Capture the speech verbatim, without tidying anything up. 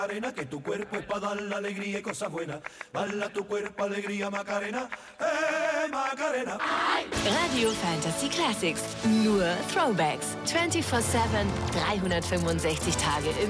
Macarena, que tu cuerpo es para dar la alegría y cosas buenas. Bala tu cuerpo, alegría, Macarena, eh, Macarena. Radio Fantasy Classics, nur Throwbacks. vierundzwanzig sieben, dreihundertfünfundsechzig Tage im